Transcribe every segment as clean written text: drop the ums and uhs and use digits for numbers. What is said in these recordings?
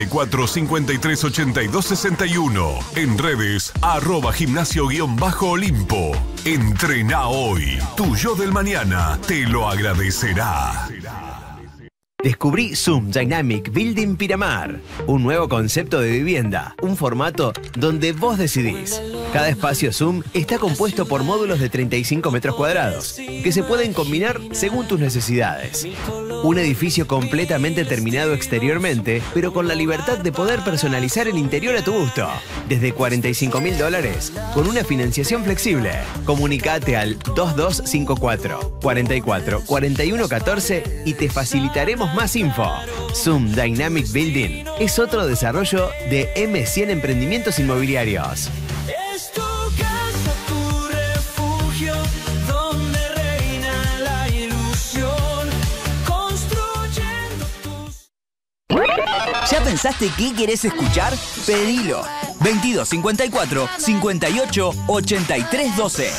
453-8261. En redes, @gimnasio_Olimpo. Entrená hoy. Tu yo del mañana te lo agradecerá. Descubrí Zoom Dynamic Building Piramar, un nuevo concepto de vivienda, un formato donde vos decidís. Cada espacio Zoom está compuesto por módulos de 35 metros cuadrados, que se pueden combinar según tus necesidades. Un edificio completamente terminado exteriormente, pero con la libertad de poder personalizar el interior a tu gusto. Desde $45.000, con una financiación flexible. Comunicate al 2254 44 41 14 y te facilitaremos más info. Zoom Dynamic Building es otro desarrollo de M100 Emprendimientos Inmobiliarios. Es tu casa, tu refugio, donde reina la ilusión, construyendo tus... ¿Ya pensaste qué querés escuchar? Pedilo. 2254 58 83 12.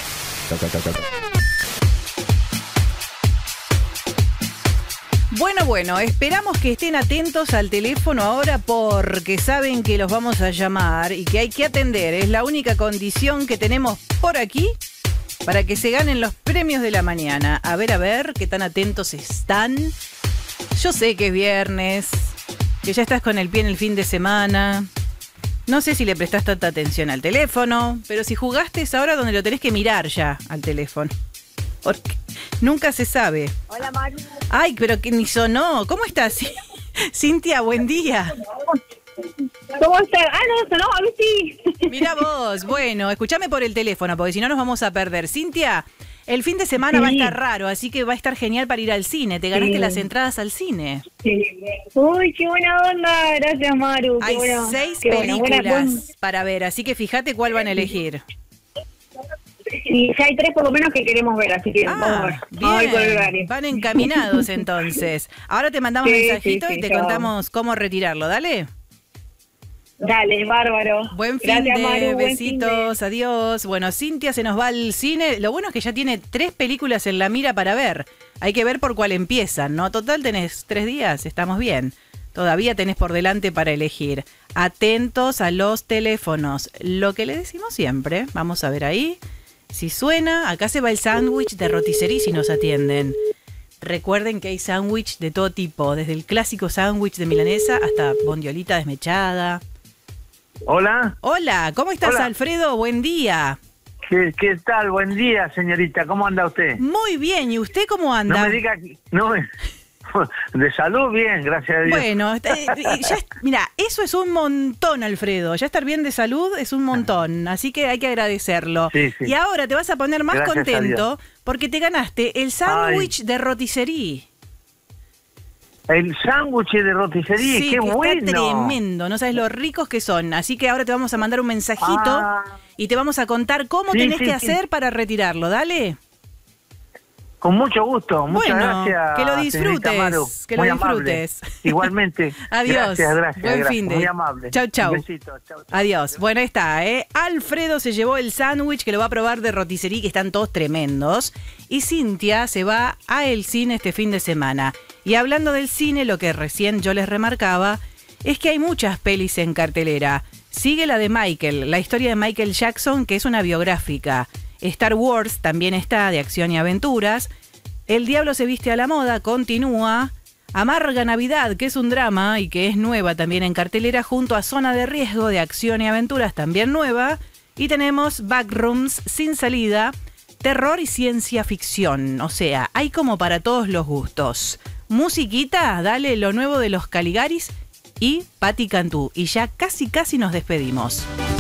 Bueno, esperamos que estén atentos al teléfono ahora porque saben que los vamos a llamar y que hay que atender. Es la única condición que tenemos por aquí para que se ganen los premios de la mañana. A ver, qué tan atentos están. Yo sé que es viernes, que ya estás con el pie en el fin de semana. No sé si le prestás tanta atención al teléfono, pero si jugaste es ahora donde lo tenés que mirar ya al teléfono. Porque nunca se sabe. Hola, Maru. Ay, pero que ni sonó. ¿Cómo estás? Cintia, buen día. ¿Cómo estás? No sonó, a mí sí. Mira vos. Bueno, escúchame por el teléfono, porque si no nos vamos a perder. Cintia, el fin de semana va a estar raro, así que va a estar genial para ir al cine. Te ganaste las entradas al cine. Sí. Uy, qué buena onda. Gracias, Maru. Hay 6 películas para ver, así que fíjate cuál van a elegir. Y ya hay 3 por lo menos que queremos ver, así que vamos a ver. Vamos a ir por el horario. Van encaminados entonces. Ahora te mandamos mensajito y te contamos cómo retirarlo, dale. Dale, bárbaro. Buen fin de, Maru, besitos, adiós. Bueno, Cintia se nos va al cine. Lo bueno es que ya tiene 3 películas en la mira para ver. Hay que ver por cuál empiezan, ¿no? Total tenés 3 días, estamos bien. Todavía tenés por delante para elegir. Atentos a los teléfonos. Lo que le decimos siempre, vamos a ver ahí. Si suena, acá se va el sándwich de rotisserie si nos atienden. Recuerden que hay sándwich de todo tipo, desde el clásico sándwich de milanesa hasta bondiolita desmechada. Hola. Hola, ¿cómo estás, Hola. Alfredo? Buen día. ¿Qué tal? Buen día, señorita. ¿Cómo anda usted? Muy bien, ¿y usted cómo anda? No me diga que... De salud, bien, gracias a Dios. Bueno, mira, eso es un montón, Alfredo. Ya estar bien de salud es un montón, así que hay que agradecerlo. Sí. Y ahora te vas a poner más Gracias contento porque te ganaste el sándwich de rotisserie. El sándwich de rotisserie, Sí, qué que bueno. está tremendo, no sabes lo ricos que son. Así que ahora te vamos a mandar un mensajito y te vamos a contar cómo tenés que hacer para retirarlo. Dale. Con mucho gusto, muchas gracias. Que lo disfrutes, Maru. que lo Muy disfrutes. Amable. Igualmente. Adiós. Gracias. Buen fin de. Muy amable. Chau. Un besito. Chau. Adiós. Bueno, ahí está, ¿eh? Alfredo se llevó el sándwich que lo va a probar de rotisserie, que están todos tremendos. Y Cintia se va a el cine este fin de semana. Y hablando del cine, lo que recién yo les remarcaba es que hay muchas pelis en cartelera. Sigue la de Michael, la historia de Michael Jackson, que es una biográfica. Star Wars también está, de acción y aventuras. El diablo se viste a la moda, continúa. Amarga Navidad, que es un drama y que es nueva también en cartelera, junto a Zona de Riesgo, de acción y aventuras, también nueva. Y tenemos Backrooms, sin salida, terror y ciencia ficción. O sea, hay como para todos los gustos. Musiquita, dale lo nuevo de los Caligaris y Patti Cantú. Y ya casi nos despedimos.